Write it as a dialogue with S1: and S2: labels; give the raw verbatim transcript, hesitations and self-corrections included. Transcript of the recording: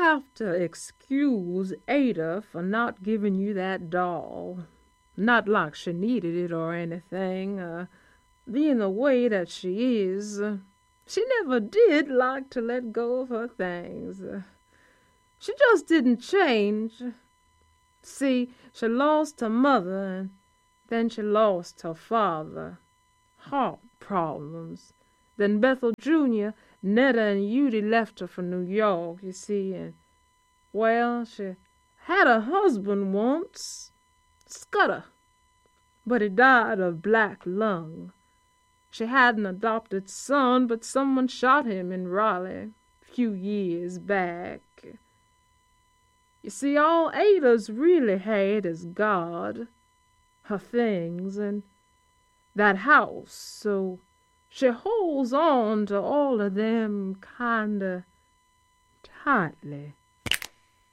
S1: have to excuse Ada for not giving you that doll. Not like she needed it or anything, uh, being the way that she is. She never did like to let go of her things. She just didn't change. See, she lost her mother, and then she lost her father. Heart problems. Then Bethel Junior, Netta, and Judy left her for New York, you see, and, well, she had a husband once, Scudder, but he died of black lung. She had an adopted son, but someone shot him in Raleigh a few years back. You see, all Ada's really had is God, her things, and that house, so she holds on to all of them kind of tightly.